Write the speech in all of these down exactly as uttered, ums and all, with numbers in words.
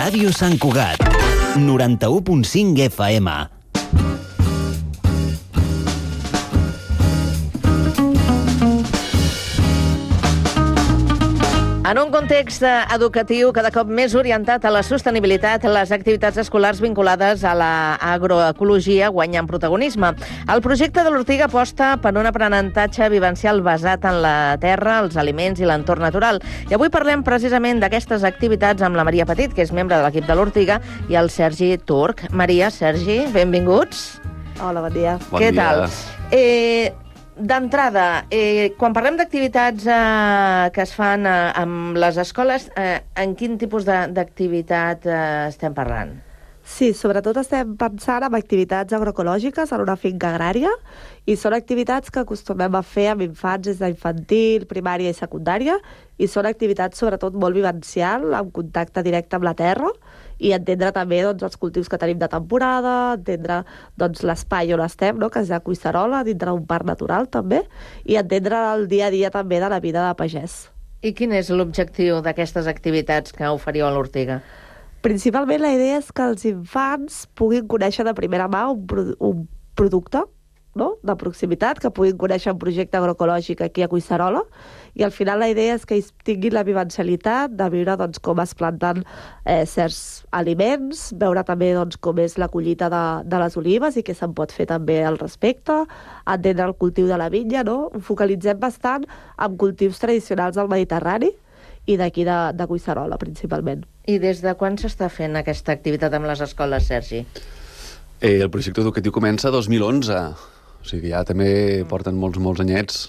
Ràdio Sant Cugat, noranta-u punt cinc F M. En un context educatiu cada cop més orientat a la sostenibilitat, les activitats escolars vinculades a l'agroecologia guanyen protagonisme. El projecte de l'Ortiga aposta per un aprenentatge vivencial basat en la terra, els aliments i l'entorn natural. I avui parlem precisament d'aquestes activitats amb la Maria Petit, que és membre de l'equip de l'Ortiga, i el Sergi Turc. Maria, Sergi, benvinguts. Hola, bon dia. Bon Què dia. tal? Eh... D'entrada, eh, quan parlem d'activitats eh, que es fan eh, amb les escoles, eh, en quin tipus d'activitat eh, estem parlant? Sí, sobretot estem pensant en activitats agroecològiques en una finca agrària i són activitats que acostumem a fer amb infants des d'infantil, primària i secundària i són activitats sobretot molt vivencial, amb contacte directe amb la terra i entendre també doncs, els cultius que tenim de temporada, entendre doncs, l'espai on estem, no? Que és a Collserola, dintre d'un parc natural també, i entendre el dia a dia també de la vida de pagès. I quin és l'objectiu d'aquestes activitats que oferiu a l'Ortiga? Principalment la idea és que els infants puguin conèixer de primera mà un, pro un producte, no?, de proximitat, que puguin conèixer un projecte agroecològic aquí a Collserola, i al final la idea és que ells tinguin la vivencialitat de veure doncs, com es planten eh, certs aliments, veure també doncs, com és la collita de, de les olives i què se'n pot fer també al respecte, entendre el cultiu de la vinya, no? Ho focalitzem bastant en cultius tradicionals del Mediterrani i d'aquí de, de Collserola, principalment. I des de quan s'està fent aquesta activitat amb les escoles, Sergi? Eh, el projecte educatiu comença dos mil onze, o sigui, ja també porten molts, molts anyets.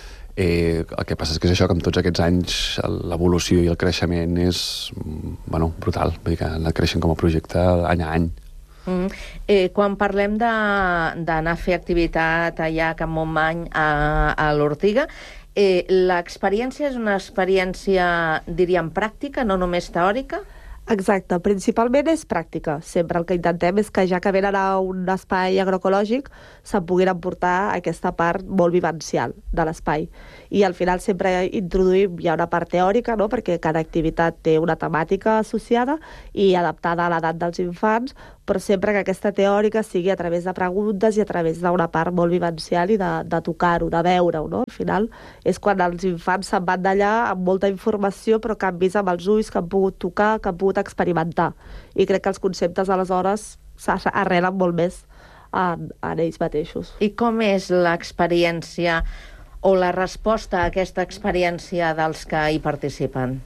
Eh, el que passa és que és això, que amb tots aquests anys l'evolució i el creixement és, bueno, brutal. Vull dir que han anat creixent com a projecte any a any. Mm. Eh, quan parlem d'anar a fer activitat allà a Can Montmany, a, a l'Ortiga, eh, l'experiència és una experiència, diríem, pràctica, no només teòrica? Exacte, principalment és pràctica. Sempre el que intentem és que ja que venen a un espai agroecològic se'n puguin emportar aquesta part molt vivencial de l'espai. I al final sempre introduïm ja una part teòrica, no?, perquè cada activitat té una temàtica associada i adaptada a l'edat dels infants, però sempre que aquesta teòrica sigui a través de preguntes i a través d'una part molt vivencial i de, de tocar-ho, de veure-ho, no? Al final és quan els infants se'n van d'allà amb molta informació però que han vist amb els ulls, que han pogut tocar, que han pogut experimentar. I crec que els conceptes aleshores s'arrelen molt més en, en ells mateixos. I com és l'experiència o la resposta a aquesta experiència dels que hi participen?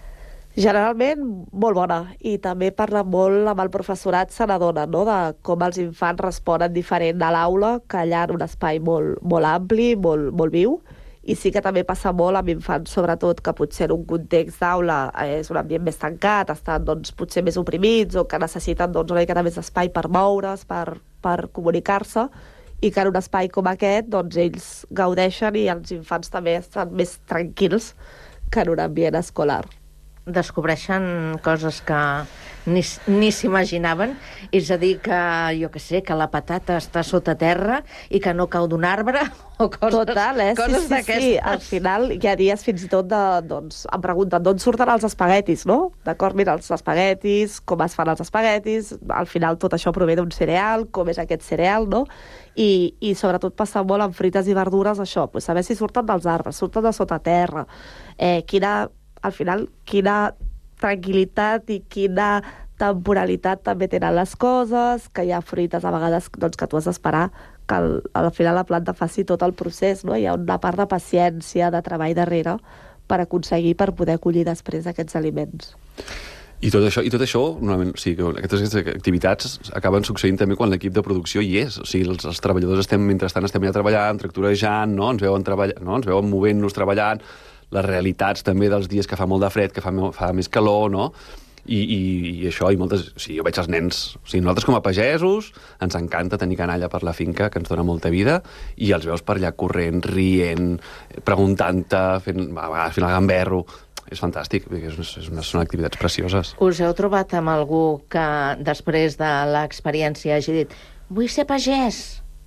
Generalment molt bona, i també parla molt amb el professorat, se n'adona, no?, de com els infants responen diferent a l'aula, que allà en un espai molt, molt ampli, molt, molt viu, i sí que també passa molt amb infants, sobretot, que potser en un context d'aula és un ambient més tancat, estan doncs, potser més oprimits o que necessiten doncs, una mica més d'espai per moure's, per, per comunicar-se, i que en un espai com aquest doncs, ells gaudeixen i els infants també estan més tranquils que en un ambient escolar. Descobreixen coses que ni, ni s'imaginaven, és a dir, que jo que sé, que la patata està sota terra i que no cau d'un arbre o coses, Total, eh? coses sí, sí, d'aquestes. sí, al final hi ha dies fins i tot de, doncs, em pregunten d'on surten els espaguetis, no? D'acord, mira, els espaguetis, com es fan els espaguetis, al final tot això prové d'un cereal, com és aquest cereal, no? I, i sobretot passa molt amb frites i verdures, això, pues, saber si surten dels arbres, surten de sota terra, eh, quina, al final, quina tranquil·litat i quina temporalitat també tenen les coses, que hi ha fruites a vegades doncs, que tu has d'esperar que al, al final la planta faci tot el procés, no? Hi ha una part de paciència, de treball darrere per aconseguir, per poder acollir després aquests aliments. I tot això, i tot això normalment, o sigui, que aquestes activitats acaben succeint també quan l'equip de producció hi és. O sigui, els, els treballadors estem, mentrestant estem allà treballant, tractorejant, no? Ens veuen, treball... no? Ens veuen movent-nos, treballant, les realitats també dels dies que fa molt de fred, que fa, fa més calor, no? I, i, i això, i moltes... O sigui, jo veig els nens... O sigui, nosaltres com a pagesos ens encanta tenir canalla per la finca, que ens dona molta vida, i els veus per allà corrent, rient, preguntant-te, fent... a vegades fent el gamberro... És fantàstic, és, és una, són activitats precioses. Us heu trobat amb algú que després de l'experiència hagi dit vull ser pagès?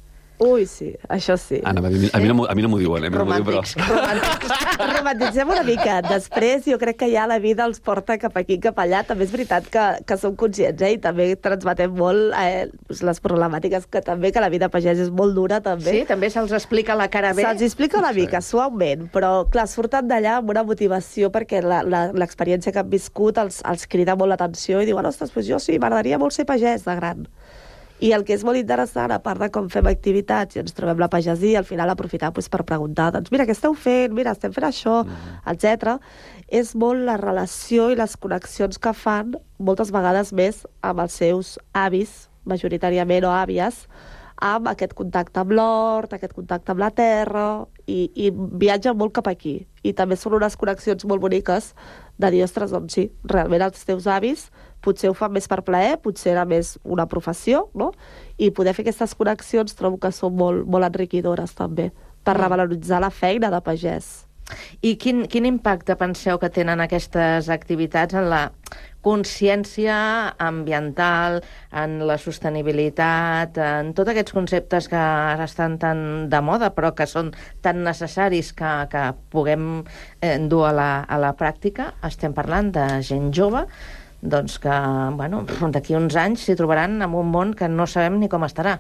Ui, sí, això sí. Anna, a mi, a mi, no, m'ho- a mi no m'ho diuen, eh? a mi no m'ho diuen, Romàntics, però... romàntics. Romantitzem una mica. Després, jo crec que ja la vida els porta cap aquí, cap allà. També és veritat que, que som conscients, eh? I també transmetem molt eh, les problemàtiques que també, que la vida pagès és molt dura, també. Sí, també se'ls explica la cara bé. Se'ls explica una mica, suaument, però, clar, surten d'allà amb una motivació perquè la- la- l'experiència que han viscut els, els crida molt l'atenció i diuen, ostres, doncs jo sí, m'agradaria molt ser pagès de gran. I el que és molt interessant, a part de com fem activitats i ens trobem la pagesia, al final aprofitar doncs, per preguntar, doncs mira, què esteu fent? Mira, estem fent això, mm. etcètera. És molt la relació i les connexions que fan, moltes vegades més, amb els seus avis, majoritàriament, o àvies, amb aquest contacte amb l'hort, aquest contacte amb la terra, i, i viatgen molt cap aquí. I també són unes connexions molt boniques de dir, ostres, doncs sí, realment els teus avis potser ho fan més per plaer, potser era més una professió, no? I poder fer aquestes connexions trobo que són molt, molt enriquidores, també, per revaloritzar la feina de pagès. I quin, quin impacte penseu que tenen aquestes activitats en la consciència ambiental, en la sostenibilitat, en tots aquests conceptes que ara estan tan de moda, però que són tan necessaris que, que puguem eh, dur a la, a la pràctica? Estem parlant de gent jove, doncs que, bueno, d'aquí uns anys s'hi trobaran en un món que no sabem ni com estarà.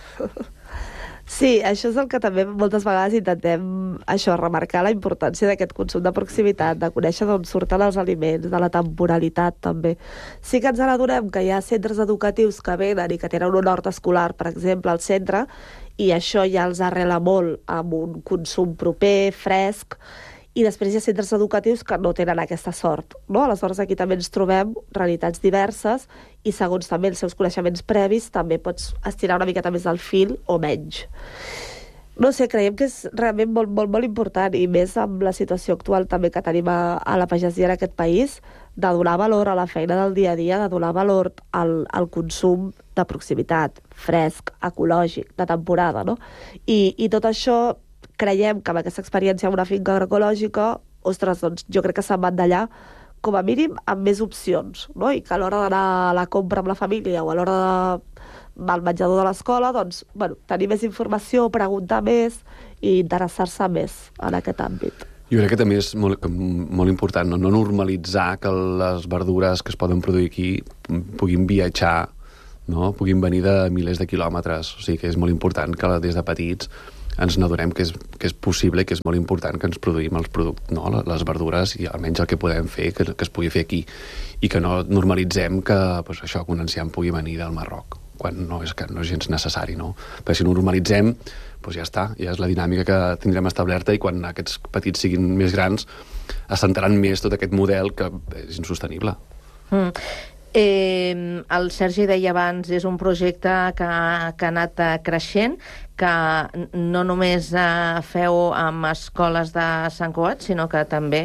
Sí, això és el que també moltes vegades intentem això, remarcar la importància d'aquest consum de proximitat, de conèixer d'on surten els aliments, de la temporalitat també. Sí que ens adonem que hi ha centres educatius que venen i que tenen un hort escolar, per exemple, al centre, i això ja els arrela molt amb un consum proper, fresc, i després hi ha centres educatius que no tenen aquesta sort, no? Aleshores aquí també ens trobem realitats diverses i segons també els seus coneixements previs també pots estirar una miqueta més el fil o menys. No sé, creiem que és realment molt, molt, molt important i més amb la situació actual també que tenim a, a la pagesia en aquest país, de donar valor a la feina del dia a dia, de donar valor al, al consum de proximitat, fresc, ecològic, de temporada, no? I, i tot això creiem que amb aquesta experiència en una finca agroecològica, ostres, doncs jo crec que se'n van d'allà com a mínim amb més opcions, no? I que a l'hora d'anar a la compra amb la família o a l'hora de al menjador de l'escola, doncs, bueno, tenir més informació, preguntar més i interessar-se més en aquest àmbit. Jo crec que també és molt, molt important no? no normalitzar que les verdures que es poden produir aquí puguin viatjar, no? Puguin venir de milers de quilòmetres. O sigui que és molt important que des de petits ens n'adonem que és, que és possible i que és molt important que ens produïm els productes, no? Les verdures i almenys el que podem fer, que, que es pugui fer aquí. I que no normalitzem que pues, això, que un enciam pugui venir del Marroc, quan no és, que no és gens necessari, no? Perquè si no ho normalitzem, doncs ja està, ja és la dinàmica que tindrem establerta i quan aquests petits siguin més grans assentaran més tot aquest model que és insostenible. Mm. Eh, el Sergi deia abans, és un projecte que, que ha anat creixent, que no només eh, feu amb escoles de Sant Cugat, sinó que també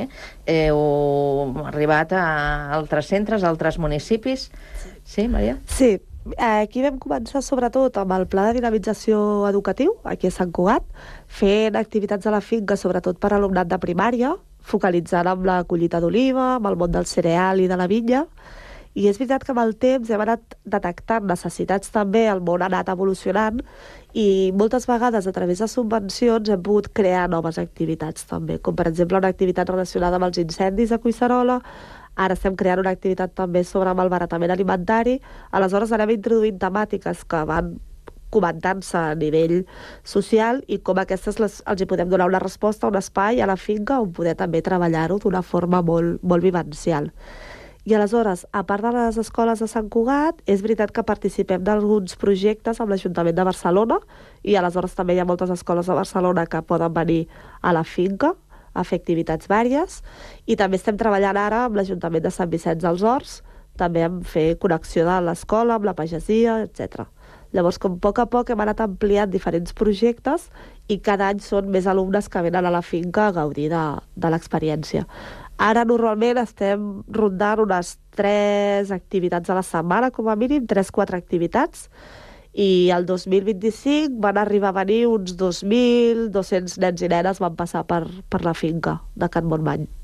heu arribat a altres centres, a altres municipis. Sí, Maria? Sí, aquí vam començar sobretot amb el pla de dinamització educatiu, aquí a Sant Cugat, fent activitats a la finca, sobretot per alumnat de primària, focalitzant amb la collita d'oliva, amb el món del cereal i de la vinya. I és veritat que amb el temps hem anat detectant necessitats també, el món ha anat evolucionant i moltes vegades a través de subvencions hem pogut crear noves activitats també, com per exemple una activitat relacionada amb els incendis a Collserola, ara estem creant una activitat també sobre malbaratament alimentari, aleshores anem introduint temàtiques que van comentant-se a nivell social i com aquestes les, els hi podem donar una resposta, un espai a la finca on poder també treballar-ho d'una forma molt, molt vivencial. I aleshores, a part de les escoles de Sant Cugat, és veritat que participem d'alguns projectes amb l'Ajuntament de Barcelona i aleshores també hi ha moltes escoles de Barcelona que poden venir a la finca a fer activitats vàries i també estem treballant ara amb l'Ajuntament de Sant Vicenç dels Horts, també en fer connexió de l'escola, amb la pagesia, etcètera. Llavors, com a poc a poc hem anat ampliant diferents projectes i cada any són més alumnes que venen a la finca a gaudir de, de l'experiència. Ara normalment estem rondant unes tres activitats a la setmana, com a mínim, tres quatre activitats, i el dos mil vint-i-cinc van arribar a venir uns dos mil dos-cents nens i nenes van passar per, per la finca de Can Montmany.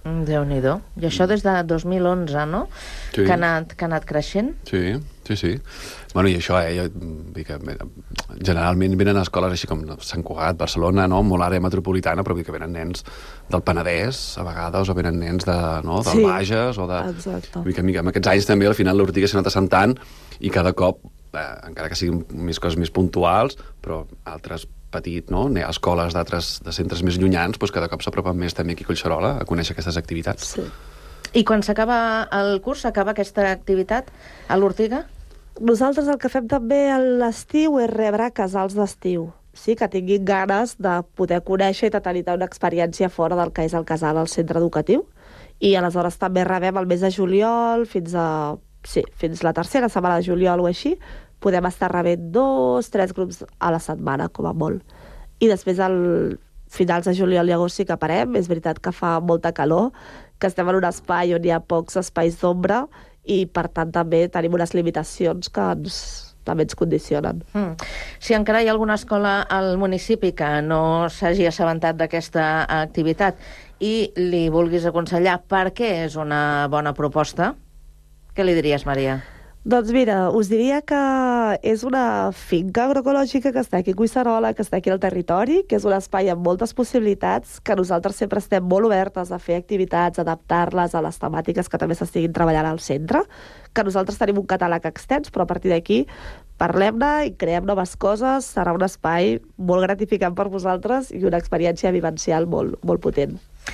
Déu-n'hi-do. I això des de dos mil onze, no? Sí. Que ha anat, que ha anat creixent. Sí, sí, sí. Bueno, i això, eh, jo, vull dir que generalment venen a escoles així com Sant Cugat, Barcelona, no? Molt àrea metropolitana, però vull dir que venen nens del Penedès, a vegades, o venen nens de, no? del Sí, Bages, o de... exacte. Vull dir que en aquests anys també, al final, l'Ortiga s'ha anat assentant i cada cop, eh, encara que siguin més coses més puntuals, però altres petit, no? Hi ha escoles d'altres de centres més llunyans, doncs cada cop s'apropen més també aquí a Collserola a conèixer aquestes activitats. Sí. I quan s'acaba el curs, s'acaba aquesta activitat a l'Ortiga? Nosaltres el que fem també a l'estiu és rebre casals d'estiu. Sí, que tinguin ganes de poder conèixer i de tenir una experiència fora del que és el casal al centre educatiu. I aleshores també rebem el mes de juliol fins a... Sí, fins la tercera setmana de juliol o així, podem estar rebent dos, tres grups a la setmana, com a molt. I després, al finals de juliol i agost sí que parem. És veritat que fa molta calor, que estem en un espai on hi ha pocs espais d'ombra i, per tant, també tenim unes limitacions que ens, també ens condicionen. Mm. Si encara hi ha alguna escola al municipi que no s'hagi assabentat d'aquesta activitat i li vulguis aconsellar per què és una bona proposta, què li diries, Maria? Doncs mira, us diria que és una finca agroecològica que està aquí a Collserola, que està aquí al territori, que és un espai amb moltes possibilitats, que nosaltres sempre estem molt obertes a fer activitats, adaptar-les a les temàtiques que també s'estiguin treballant al centre, que nosaltres tenim un catàleg extens, però a partir d'aquí parlem-ne i creem noves coses. Serà un espai molt gratificant per vosaltres i una experiència vivencial molt, molt potent.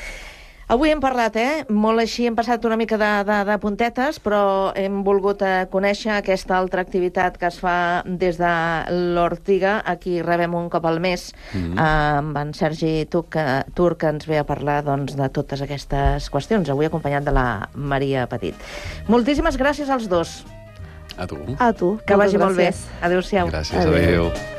Avui hem parlat, eh? Molt així, hem passat una mica de, de, de puntetes, però hem volgut eh, conèixer aquesta altra activitat que es fa des de l'Ortiga. Aquí rebem un cop al mes mm-hmm. eh, amb en Sergi Tur, que, Tur, que ens ve a parlar doncs, de totes aquestes qüestions, avui acompanyat de la Maria Petit. Moltíssimes gràcies als dos. A tu. A tu. Que vagi molt bé. Gràcies. Adéu-siau. Gràcies, adéu. adéu.